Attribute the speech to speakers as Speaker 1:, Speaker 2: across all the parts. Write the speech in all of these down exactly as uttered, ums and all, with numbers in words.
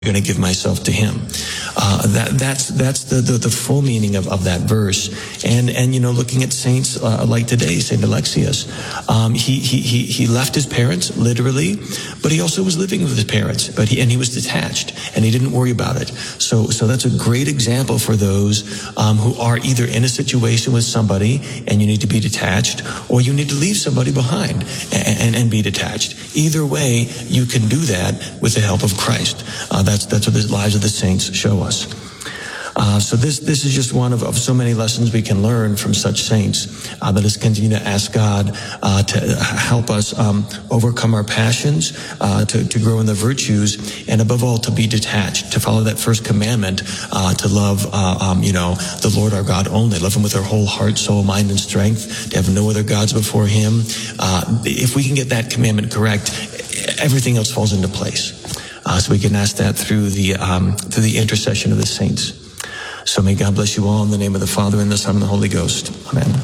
Speaker 1: going to give myself to him. Uh, that, that's, that's the, the, the full meaning of, of that verse. And, and, you know, looking at saints, uh, like today, Saint Alexius, um, he, he, he, he left his parents, literally, but he also was living with his parents, but he, and he was detached, and he didn't worry about it. So, so that's a great example for those, um, who are either in a situation with somebody and you need to be detached, or you need to leave somebody behind and, and, and be detached. Either way, you can do that with the help of Christ. Uh, That's, that's what the lives of the saints show us. Uh, so this, this is just one of, of so many lessons we can learn from such saints. Uh, let us continue to ask God uh, to help us um, overcome our passions, uh, to, to grow in the virtues, and above all, to be detached, to follow that first commandment, uh, to love, uh, um, you know, the Lord our God only. Love him with our whole heart, soul, mind, and strength. To have no other gods before him. Uh, if we can get that commandment correct, everything else falls into place. Uh, so we can ask that through the um, through the intercession of the saints. So may God bless you all in the name of the Father, and the Son, and the Holy Ghost. Amen.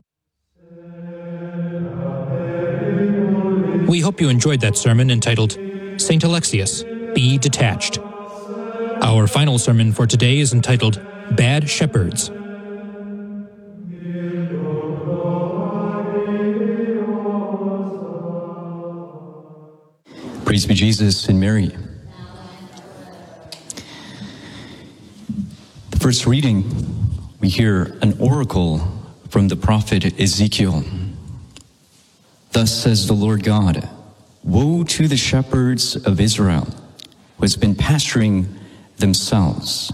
Speaker 2: We hope you enjoyed that sermon entitled Saint Alexius, Be Detached. Our final sermon for today is entitled Bad Shepherds.
Speaker 3: Praise be Jesus and Mary. The first reading, we hear an oracle from the prophet Ezekiel. Thus says the Lord God, woe to the shepherds of Israel, who has been pasturing themselves.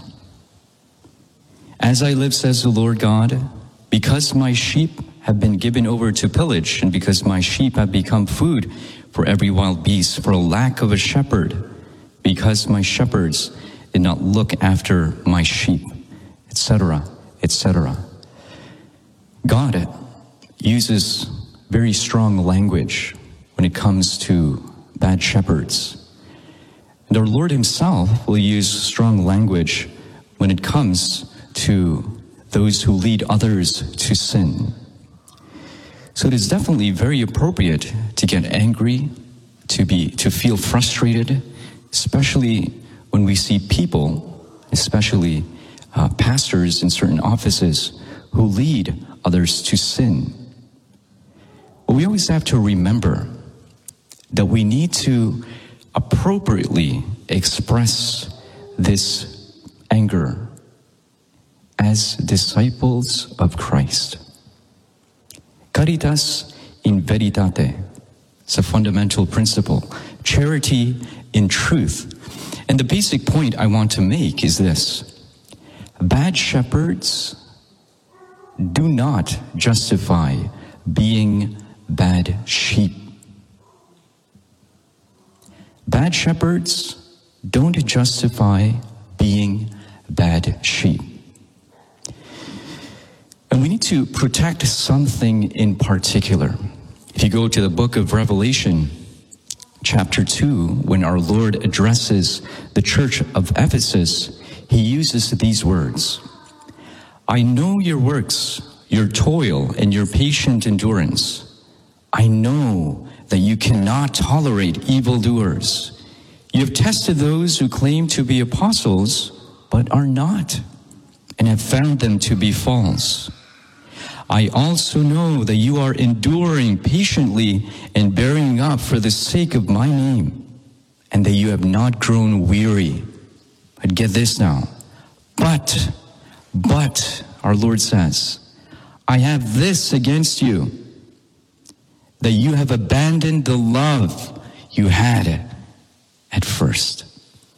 Speaker 3: As I live, says the Lord God, because my sheep have been given over to pillage, and because my sheep have become food for every wild beast, for a lack of a shepherd, because my shepherds did not look after my sheep, et cetera, et cetera. God uses very strong language when it comes to bad shepherds. And our Lord himself will use strong language when it comes to those who lead others to sin. So it is definitely very appropriate to get angry, to be, to feel frustrated, especially when we see people, especially uh, pastors in certain offices, who lead others to sin. But we always have to remember that we need to appropriately express this anger as disciples of Christ. Caritas in veritate. It's a fundamental principle. Charity in truth. And the basic point I want to make is this. Bad shepherds do not justify being bad sheep. Bad shepherds don't justify being bad sheep. And we need to protect something in particular. If you go to the book of Revelation, chapter two, when our Lord addresses the church of Ephesus, he uses these words. I know your works, your toil, and your patient endurance. I know that you cannot tolerate evildoers. You have tested those who claim to be apostles, but are not, and have found them to be false. I also know that you are enduring patiently and bearing up for the sake of my name, and that you have not grown weary. But get this now. But, but, our Lord says, I have this against you, that you have abandoned the love you had at first.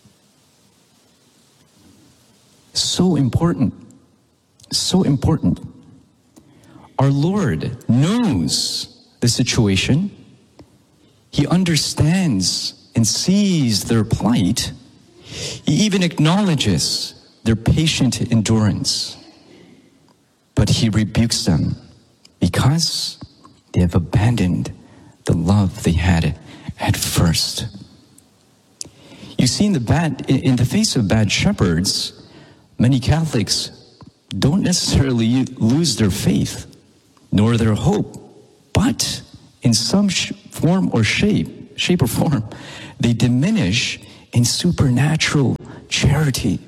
Speaker 3: So important. So important. Our Lord knows the situation. He understands and sees their plight. He even acknowledges their patient endurance. But he rebukes them because they have abandoned the love they had at first. You see, in the bad, in the face of bad shepherds, many Catholics don't necessarily lose their faith, nor their hope, but in some sh- form or shape, shape or form, they diminish in supernatural charity.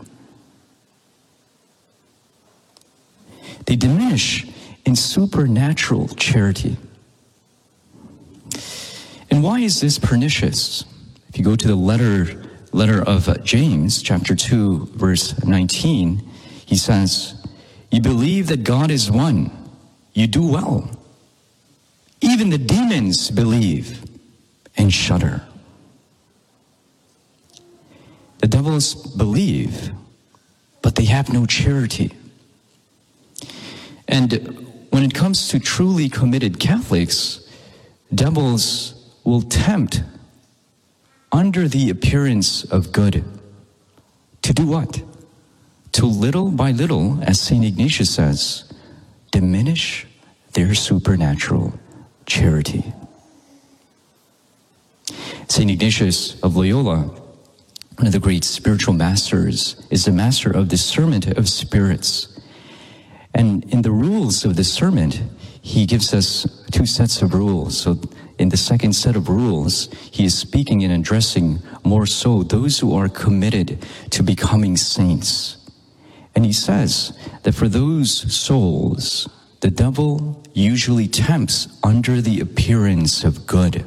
Speaker 3: They diminish in supernatural charity. And why is this pernicious? If you go to the letter letter of James, chapter two, verse nineteen, he says, "You believe that God is one. You do well. Even the demons believe and shudder." The devils believe, but they have no charity. And when it comes to truly committed Catholics, devils will tempt under the appearance of good. To do what? To little by little, as Saint Ignatius says, diminish their supernatural charity. Saint Ignatius of Loyola, one of the great spiritual masters, is the master of discernment of spirits. And in the rules of discernment, he gives us two sets of rules. So in the second set of rules, he is speaking and addressing more so those who are committed to becoming saints. And he says that for those souls, the devil usually tempts under the appearance of good.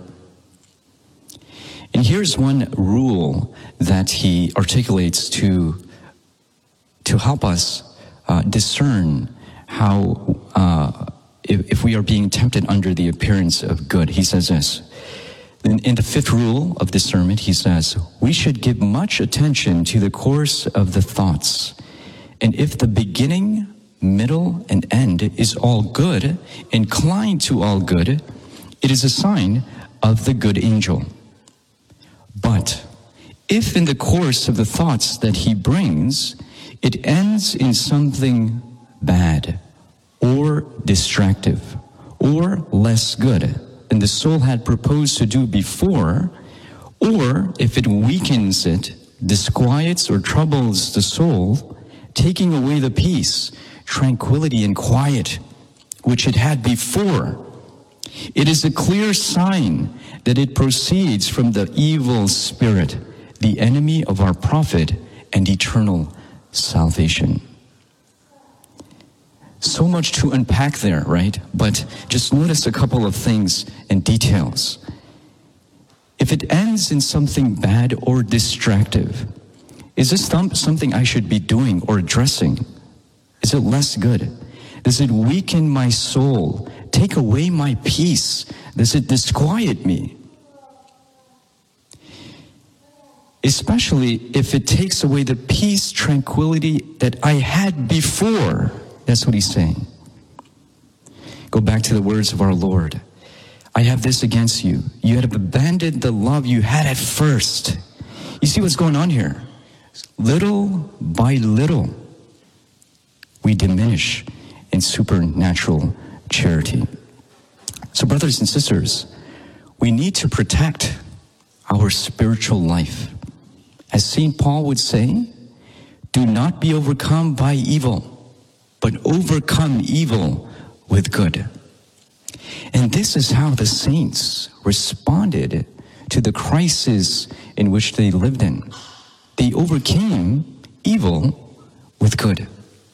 Speaker 3: And here's one rule that he articulates to, to help us uh, discern how, uh, if, if we are being tempted under the appearance of good. He says this, in, in the fifth rule of discernment, he says, "We should give much attention to the course of the thoughts. And if the beginning, middle, and end is all good, inclined to all good, it is a sign of the good angel. But if in the course of the thoughts that he brings, it ends in something bad, or distractive, or less good than the soul had proposed to do before, or if it weakens it, disquiets or troubles the soul, taking away the peace, tranquility, and quiet which it had before, it is a clear sign that it proceeds from the evil spirit, the enemy of our profit and eternal salvation." So much to unpack there, right? But just notice a couple of things and details. If it ends in something bad or distractive, is this something I should be doing or addressing? Is it less good? Does it weaken my soul? Take away my peace? Does it disquiet me? Especially if it takes away the peace, tranquility that I had before. That's what he's saying. Go back to the words of our Lord. "I have this against you. You have abandoned the love you had at first." You see what's going on here? Little by little, we diminish in supernatural charity. So brothers and sisters, we need to protect our spiritual life. As Saint Paul would say, do not be overcome by evil, but overcome evil with good. And this is how the saints responded to the crisis in which they lived in. They overcame evil with good.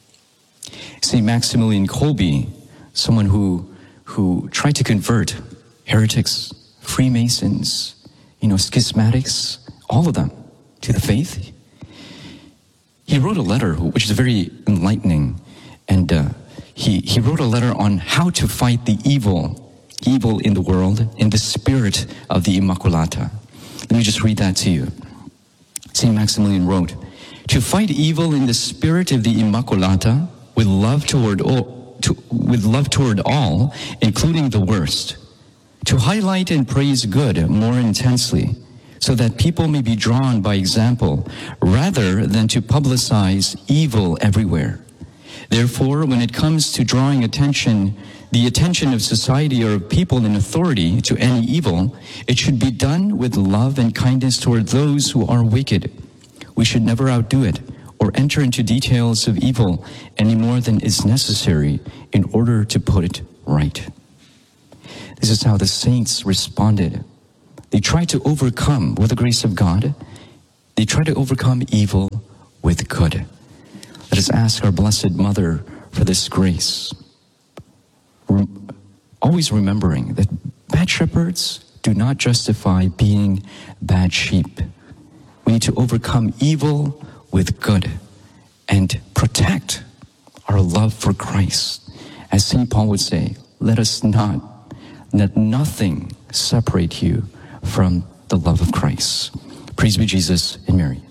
Speaker 3: Saint Maximilian Kolbe, someone who, who tried to convert heretics, Freemasons, you know, schismatics, all of them to the faith, he wrote a letter which is very enlightening. And uh, he, he wrote a letter on how to fight the evil, evil in the world in the spirit of the Immaculata. Let me just read that to you. Saint Maximilian wrote, "To fight evil in the spirit of the Immaculata with love toward all, to, with love toward all, including the worst. To highlight and praise good more intensely, so that people may be drawn by example, rather than to publicize evil everywhere. Therefore, when it comes to drawing attention, the attention of society or of people in authority to any evil, it should be done with love and kindness toward those who are wicked. We should never outdo it or enter into details of evil any more than is necessary in order to put it right." This is how the saints responded. They tried to overcome, with the grace of God, They try to overcome evil with good. Let us ask our Blessed Mother for this grace. Rem- always remembering that bad shepherds do not justify being bad sheep. We need to overcome evil with good and protect our love for Christ. As Saint Paul would say, let us not, let nothing separate you from the love of Christ. Praise be Jesus and Mary.